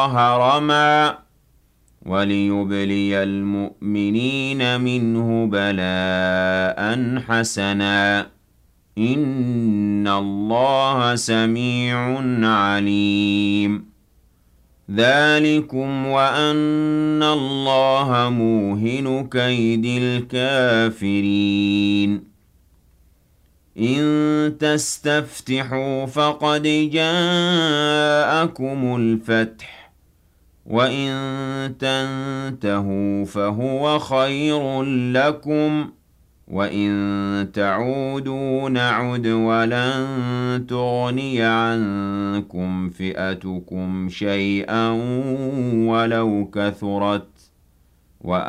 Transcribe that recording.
رَمًى وَلِيُبْلِيَ الْمُؤْمِنِينَ مِنْهُ بَلَاءً حَسَنًا ۚ إِنَّ اللَّهَ سَمِيعٌ عَلِيمٌ ذَٰلِكُمْ وَأَنَّ اللَّهَ مُوهِنُ كَيْدِ الْكَافِرِينَ إِن تَسْتَفْتِحُوا فَقَدْ جَاءَكُمُ الْفَتْحُ ۖ وَإِن تَنتَهُوا فَهُوَ خَيْرٌ لَّكُمْ ۖ وَإِن تَعُودُوا نَعُدْ وَلَن تُغْنِيَ عَنكُمْ فِئَتُكُمْ شَيْئًا وَلَوْ كَثُرَتْ ۚ